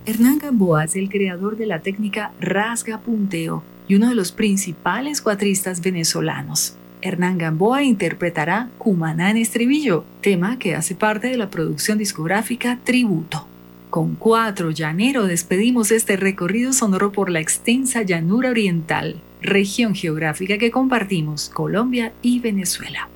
Hernán Gamboa es el creador de la técnica rasga-punteo y uno de los principales cuatristas venezolanos. Hernán Gamboa interpretará Cumaná en estribillo, tema que hace parte de la producción discográfica Tributo. Con Cuatro Llanero despedimos este recorrido sonoro por la extensa llanura oriental, región geográfica que compartimos Colombia y Venezuela.